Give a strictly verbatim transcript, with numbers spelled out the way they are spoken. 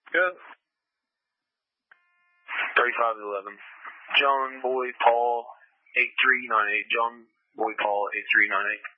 Go. thirty-five eleven. John Boy Paul eight three nine eight. John Boy Paul eight three nine eight.